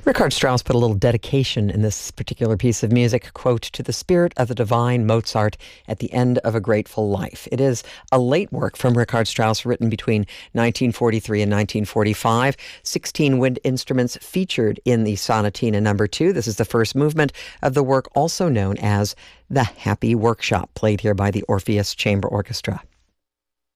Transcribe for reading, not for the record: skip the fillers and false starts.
Richard Strauss put a little dedication in this particular piece of music, quote, "to the spirit of the divine Mozart at the end of a grateful life." It is a late work from Richard Strauss written between 1943 and 1945. 16 wind instruments featured in the Sonatina No. 2. This is the first movement of the work, also known as the Happy Workshop, played here by the Orpheus Chamber Orchestra.